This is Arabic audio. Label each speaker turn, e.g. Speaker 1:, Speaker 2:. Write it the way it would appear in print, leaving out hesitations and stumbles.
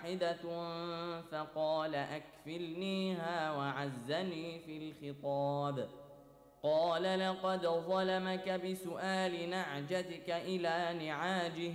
Speaker 1: واحدة فقال أكفلنيها وعزني في الخطاب. قال لقد ظلمك بسؤال نعجتك إلى نعاجه